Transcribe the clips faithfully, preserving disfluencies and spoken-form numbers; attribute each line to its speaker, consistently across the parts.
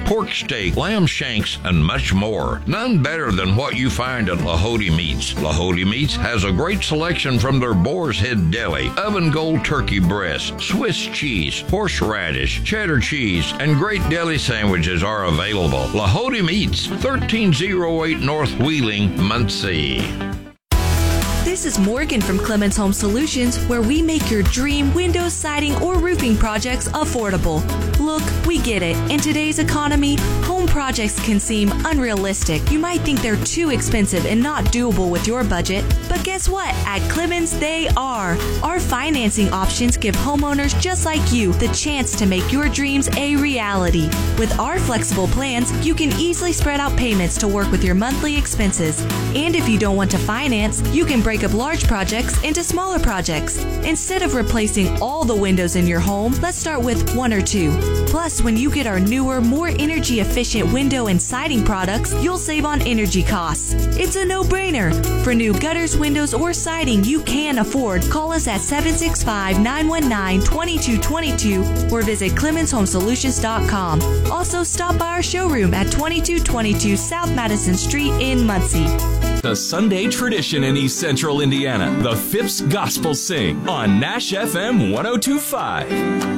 Speaker 1: pork steak, lamb shanks, and much more. None better than what you find at Lahode Meats. Lahode Meats has a great selection from their Boar's Head Deli, oven gold turkey breast, Swiss cheese, horseradish, cheddar cheese, and great deli sandwiches are available. Lahode Meats, thirteen oh eight North Wheeling, Muncie.
Speaker 2: This is Morgan from Clemens Home Solutions, where we make your dream window, siding, or roofing projects affordable. Look, we get it. In today's economy, home projects can seem unrealistic. You might think they're too expensive and not doable with your budget, but guess what? At Clemens, they are. Our financing options give homeowners just like you the chance to make your dreams a reality. With our flexible plans, you can easily spread out payments to work with your monthly expenses. And if you don't want to finance, you can break up large projects into smaller projects. Instead of replacing all the windows in your home, let's start with one or two. Plus, when you get our newer, more energy efficient window and siding products, you'll save on energy costs. It's a no-brainer. For new gutters, windows, or siding you can afford, call us at seven six five, nine one nine, two two two two or visit clemens home solutions dot com. Also, stop by our showroom at twenty-two twenty-two South Madison Street in Muncie.
Speaker 3: The Sunday tradition in East Central Indiana, the Phipps Gospel Sing on Nash F M one oh two point five.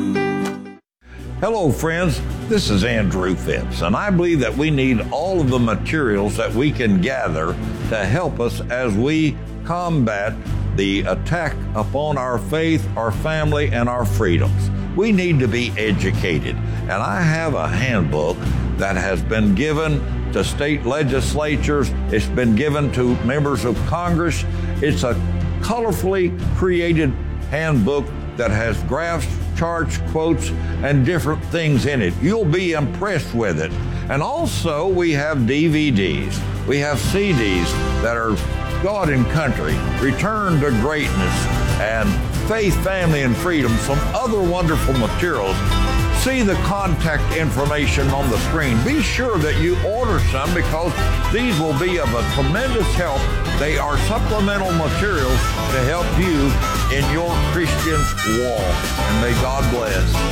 Speaker 1: Hello, friends. This is Andrew Phipps, and I believe that we need all of the materials that we can gather to help us as we combat the attack upon our faith, our family, and our freedoms. We need to be educated, and I have a handbook that has been given to state legislatures. It's been given to members of Congress. It's a colorfully created handbook that has graphs, charts, quotes, and different things in it. You'll be impressed with it. And also, we have D V Ds. We have C Ds that are God and Country, Return to Greatness, and Faith, Family, and Freedom, some other wonderful materials. See the contact information on the screen. Be sure that you order some because these will be of a tremendous help. They are supplemental materials to help you in your Christian walk. And may God bless.